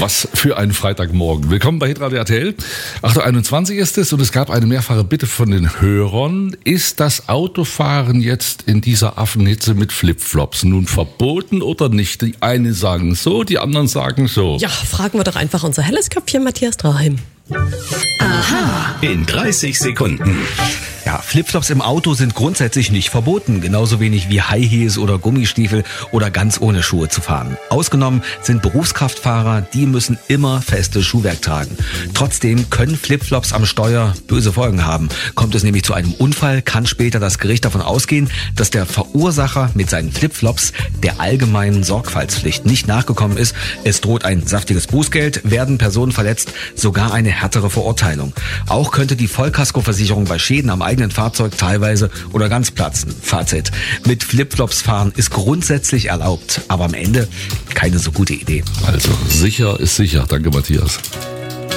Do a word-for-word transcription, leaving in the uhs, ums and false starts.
Was für ein Freitagmorgen. Willkommen bei Hitradio R T L. acht Uhr einundzwanzig ist es und es gab eine mehrfache Bitte von den Hörern. Ist das Autofahren jetzt in dieser Affenhitze mit Flipflops nun verboten oder nicht? Die einen sagen so, die anderen sagen so. Ja, fragen wir doch einfach unser helles Köpfchen Matthias Draheim. Aha, in dreißig Sekunden. Ja, Flipflops im Auto sind grundsätzlich nicht verboten, genauso wenig wie High Heels oder Gummistiefel oder ganz ohne Schuhe zu fahren. Ausgenommen sind Berufskraftfahrer, die müssen immer festes Schuhwerk tragen. Trotzdem können Flipflops am Steuer böse Folgen haben. Kommt es nämlich zu einem Unfall, kann später das Gericht davon ausgehen, dass der Verursacher mit seinen Flipflops der allgemeinen Sorgfaltspflicht nicht nachgekommen ist. Es droht ein saftiges Bußgeld, werden Personen verletzt, sogar eine härtere Verurteilung. Auch könnte die Vollkaskoversicherung bei Schäden am eigenen Fahrzeug teilweise oder ganz platzen. Fazit: Mit Flipflops fahren ist grundsätzlich erlaubt, aber am Ende keine so gute Idee. Also sicher ist sicher. Danke, Matthias.